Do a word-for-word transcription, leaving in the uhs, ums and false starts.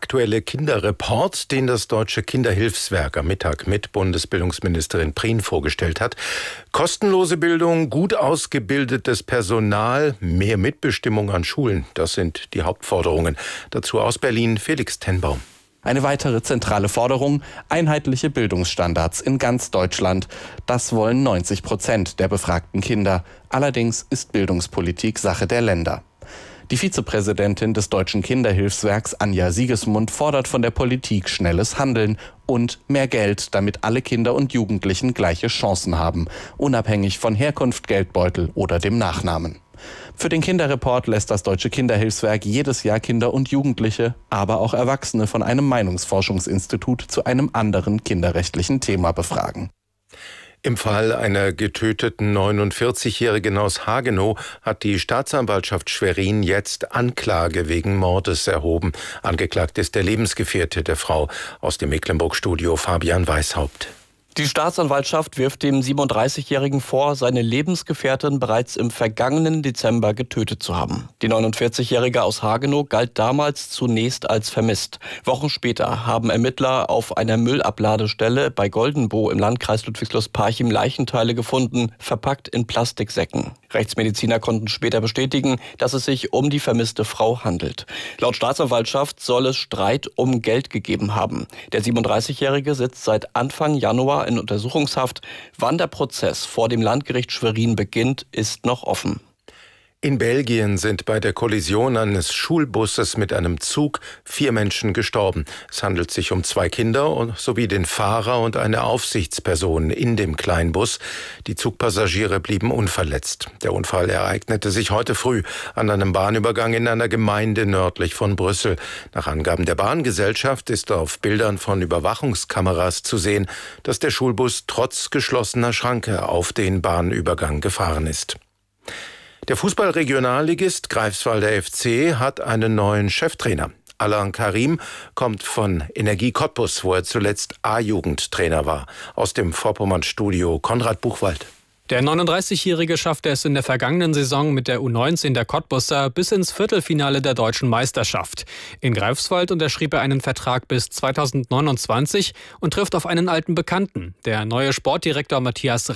aktuelle Kinderreport, den das Deutsche Kinderhilfswerk am Mittag mit Bundesbildungsministerin Prien vorgestellt hat. Kostenlose Bildung, gut ausgebildetes Personal, mehr Mitbestimmung an Schulen, das sind die Hauptforderungen. Dazu aus Berlin Felix Tenbaum. Eine weitere zentrale Forderung: einheitliche Bildungsstandards in ganz Deutschland. Das wollen neunzig Prozent der befragten Kinder. Allerdings ist Bildungspolitik Sache der Länder. Die Vizepräsidentin des Deutschen Kinderhilfswerks, Anja Siegesmund, fordert von der Politik schnelles Handeln und mehr Geld, damit alle Kinder und Jugendlichen gleiche Chancen haben, unabhängig von Herkunft, Geldbeutel oder dem Nachnamen. Für den Kinderreport lässt das Deutsche Kinderhilfswerk jedes Jahr Kinder und Jugendliche, aber auch Erwachsene von einem Meinungsforschungsinstitut zu einem anderen kinderrechtlichen Thema befragen. Im Fall einer getöteten neunundvierzigjährigen aus Hagenow hat die Staatsanwaltschaft Schwerin jetzt Anklage wegen Mordes erhoben. Angeklagt ist der Lebensgefährte der Frau. Aus dem Mecklenburg-Studio Fabian Weishaupt. Die Staatsanwaltschaft wirft dem siebenunddreißigjährigen vor, seine Lebensgefährtin bereits im vergangenen Dezember getötet zu haben. Die neunundvierzigjährige aus Hagenow galt damals zunächst als vermisst. Wochen später haben Ermittler auf einer Müllabladestelle bei Goldenbow im Landkreis Ludwigslust-Parchim Leichenteile gefunden, verpackt in Plastiksäcken. Rechtsmediziner konnten später bestätigen, dass es sich um die vermisste Frau handelt. Laut Staatsanwaltschaft soll es Streit um Geld gegeben haben. Der siebenunddreißigjährige sitzt seit Anfang Januar in Untersuchungshaft. Wann der Prozess vor dem Landgericht Schwerin beginnt, ist noch offen. In Belgien sind bei der Kollision eines Schulbusses mit einem Zug vier Menschen gestorben. Es handelt sich um zwei Kinder sowie den Fahrer und eine Aufsichtsperson in dem Kleinbus. Die Zugpassagiere blieben unverletzt. Der Unfall ereignete sich heute früh an einem Bahnübergang in einer Gemeinde nördlich von Brüssel. Nach Angaben der Bahngesellschaft ist auf Bildern von Überwachungskameras zu sehen, dass der Schulbus trotz geschlossener Schranke auf den Bahnübergang gefahren ist. Der Fußball-Regionalligist Greifswalder F C hat einen neuen Cheftrainer. Alain Karim kommt von Energie Cottbus, wo er zuletzt A-Jugendtrainer war. Aus dem Vorpommern-Studio Konrad Buchwald. Der neununddreißigjährige schaffte es in der vergangenen Saison mit der U neunzehn der Cottbusser bis ins Viertelfinale der deutschen Meisterschaft. In Greifswald unterschrieb er einen Vertrag bis zweitausendneunundzwanzig und trifft auf einen alten Bekannten. Der neue Sportdirektor Matthias